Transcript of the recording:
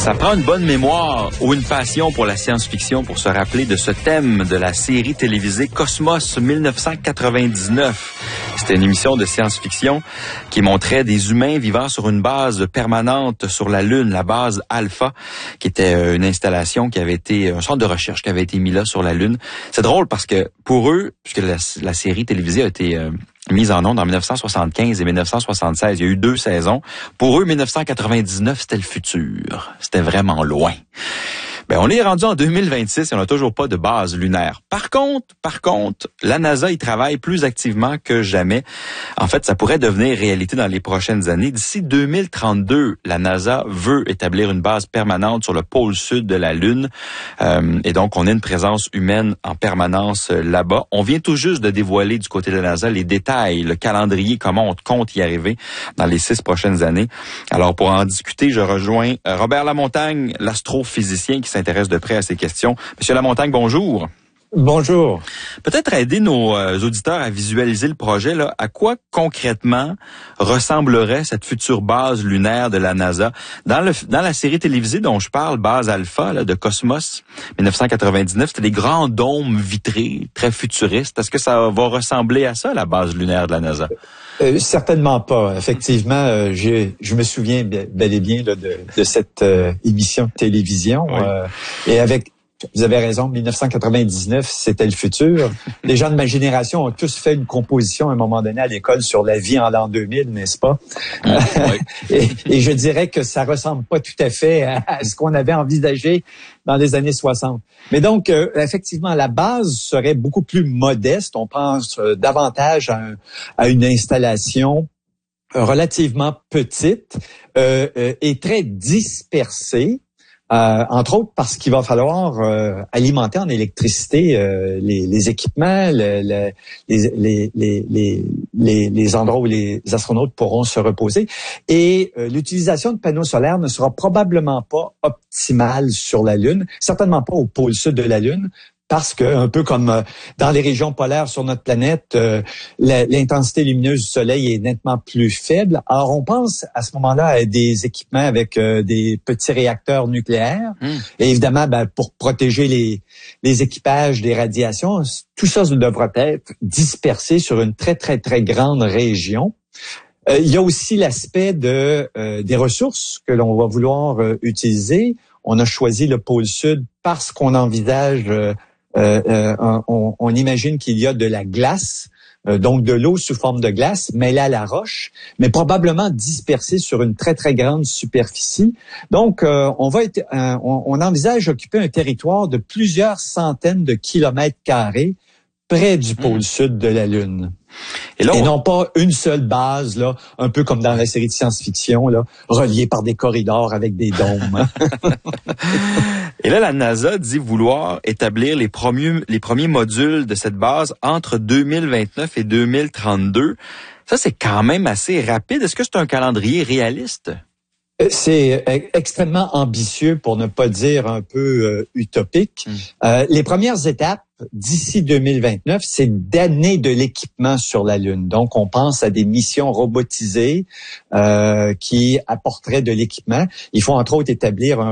Ça prend une bonne mémoire ou une passion pour la science-fiction pour se rappeler de ce thème de la série télévisée Cosmos 1999. C'était une émission de science-fiction qui montrait des humains vivant sur une base permanente sur la Lune, la base Alpha, qui était une installation qui avait été, un centre de recherche qui avait été mis là sur la Lune. C'est drôle parce que pour eux, puisque la série télévisée a été mise en ondes en 1975 et 1976. Il y a eu 2 saisons. Pour eux, 1999, c'était le futur. C'était vraiment loin. Ben, on est rendu en 2026 et on n'a toujours pas de base lunaire. Par contre, la NASA y travaille plus activement que jamais. En fait, ça pourrait devenir réalité dans les prochaines années. D'ici 2032, la NASA veut établir une base permanente sur le pôle sud de la Lune. Et donc, on a une présence humaine en permanence là-bas. On vient tout juste de dévoiler du côté de la NASA les détails, le calendrier, comment on compte y arriver dans les 6 prochaines années. Alors, pour en discuter, je rejoins Robert Lamontagne, l'astrophysicien qui s'intéresse de près à ces questions. Monsieur Lamontagne, bonjour. Bonjour. Peut-être aider nos auditeurs à visualiser le projet. Là. À quoi concrètement ressemblerait cette future base lunaire de la NASA? Dans la série télévisée dont je parle, Base Alpha là, de Cosmos 1999, c'était des grands dômes vitrés, très futuristes. Est-ce que ça va ressembler à ça, la base lunaire de la NASA? Certainement pas. Effectivement, je me souviens bel et bien là, de cette émission de télévision. Oui. Et avec, vous avez raison, 1999, c'était le futur. Les gens de ma génération ont tous fait une composition à un moment donné à l'école sur la vie en l'an 2000, n'est-ce pas? Oui. et je dirais que ça ressemble pas tout à fait à ce qu'on avait envisagé dans les années 60. Mais donc, effectivement, la base serait beaucoup plus modeste. On pense davantage à une installation relativement petite et très dispersée. Entre autres parce qu'il va falloir alimenter en électricité les équipements, les endroits où les astronautes pourront se reposer. Et l'utilisation de panneaux solaires ne sera probablement pas optimale sur la Lune, certainement pas au pôle sud de la Lune, parce que, un peu comme dans les régions polaires sur notre planète, l'intensité lumineuse du Soleil est nettement plus faible. Alors, on pense à ce moment-là à des équipements avec des petits réacteurs nucléaires. Et évidemment, pour protéger les équipages des radiations, tout ça devra être dispersé sur une très, très, très grande région. Il y a aussi l'aspect des ressources que l'on va vouloir utiliser. On a choisi le pôle sud parce qu'on envisage... on imagine qu'il y a de la glace, donc de l'eau sous forme de glace mêlée à la roche, mais probablement dispersée sur une très très grande superficie. Donc, on envisage occuper un territoire de plusieurs centaines de kilomètres carrés près du pôle sud de la Lune. Et non pas une seule base, là, un peu comme dans la série de science-fiction, là, reliée par des corridors avec des dômes. Et là, la NASA dit vouloir établir les premiers modules de cette base entre 2029 et 2032. Ça, c'est quand même assez rapide. Est-ce que c'est un calendrier réaliste? C'est extrêmement ambitieux, pour ne pas dire un peu utopique. Les premières étapes, d'ici 2029, c'est d'amener de l'équipement sur la Lune. Donc, on pense à des missions robotisées qui apporteraient de l'équipement. Il faut entre autres établir un